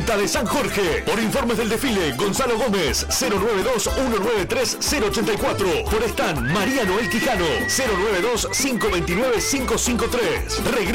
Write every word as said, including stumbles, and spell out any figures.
Punta de San Jorge. Por informes del desfile, Gonzalo Gómez, cero nueve dos, uno nueve tres, cero ocho cuatro. Por stand, María Noel Quijano, cero nueve dos, cinco dos nueve, cinco cinco tres. Regresa